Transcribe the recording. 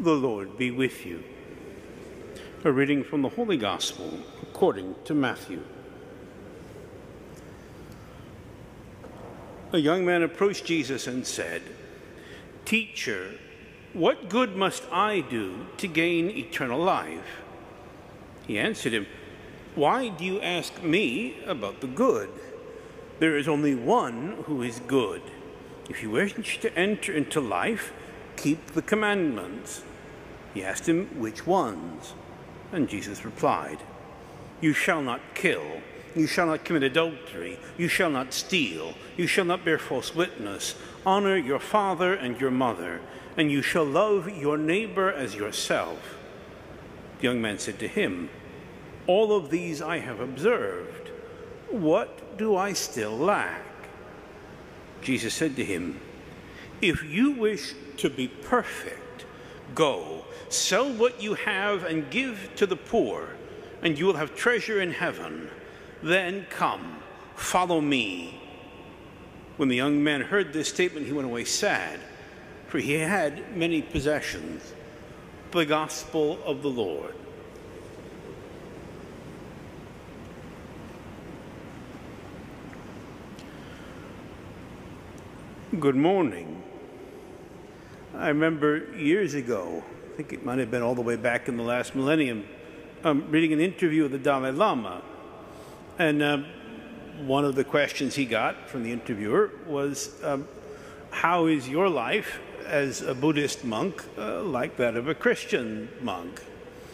The Lord be with you. A reading from the Holy Gospel according to Matthew. A young man approached Jesus and said, "Teacher, what good must I do to gain eternal life?" He answered him, "Why do you ask me about the good? There is only one who is good. If you wish to enter into life, keep the commandments." He asked him, "Which ones?" And Jesus replied, "You shall not kill. You shall not commit adultery. You shall not steal. You shall not bear false witness. Honor your father and your mother. And you shall love your neighbor as yourself." The young man said to him, "All of these I have observed. What do I still lack?" Jesus said to him, "If you wish to be perfect, go, sell what you have and give to the poor, and you will have treasure in heaven. Then come, follow me." When the young man heard this statement, he went away sad, for he had many possessions. The Gospel of the Lord. Good morning. I remember years ago, I think it might have been all the way back in the last millennium, reading an interview with the Dalai Lama. And one of the questions he got from the interviewer was, how is your life as a Buddhist monk like that of a Christian monk?